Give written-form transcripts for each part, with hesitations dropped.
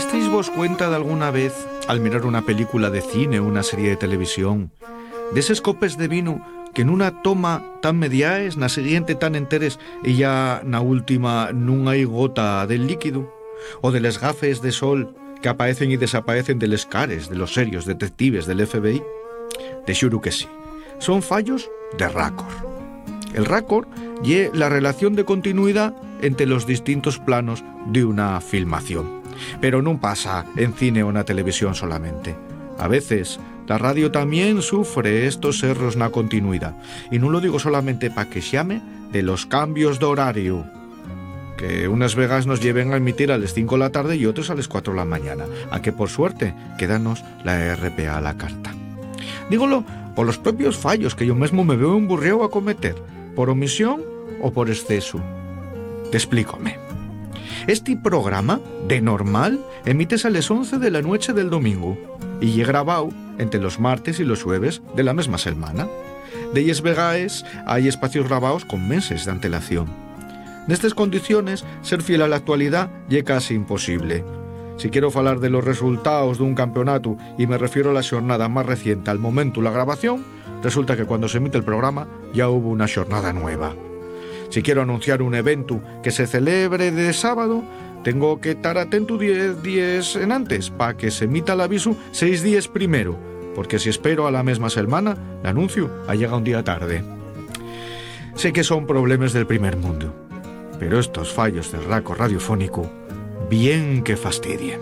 ¿Disteis vos cuenta de alguna vez, al mirar una película de cine o una serie de televisión, de esos copes de vino que en una toma tan mediaes, na siguiente tan enteres y ya na última nun hai gota del líquido? O de les gafes de sol que aparecen y desaparecen de les cares de los serios detectives del FBI? Te xuro que sí. Son fallos de racor. El racor ye la relación de continuidad entre los distintos planos de una filmación. Pero non pasa en cine o na televisión solamente. A veces, la radio también sufre estos erros na continuidad. Y non lo digo solamente pa que xame de los cambios de horario, que unas vegas nos lleven a emitir a las 5 de la tarde y otros a las 4 de la mañana, a que por suerte quédanos la RPA a la carta. Dígolo por los propios fallos que yo mismo me veo emburriado a cometer, por omisión o por exceso. Te explícome. Este programa, de normal, emites a las 11 de la noche del domingo y lle grabado entre los martes y los jueves de la misma semana. De ellas vegaes hay espacios grabados con meses de antelación. Nestas condiciones, ser fiel a la actualidad lle casi imposible. Si quiero falar de los resultados dun campeonato y me refiero a la xornada más reciente al momento la grabación, resulta que cuando se emite el programa ya hubo una xornada nueva. Si quiero anunciar un evento que se celebre de sábado, tengo que estar atento 10 días en antes para que se emita el aviso 6 días primero, porque si espero a la misma semana, el anuncio ha llegado un día tarde. Sé que son problemas del primer mundo, pero estos fallos del racor radiofónico bien que fastidien.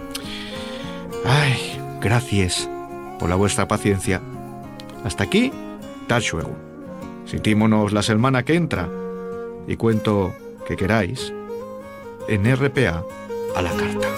Ay, gracias por la vuestra paciencia. Hasta aquí, tal xuego. Sintímonos la semana que entra y cuento que queráis en RPA a la carta.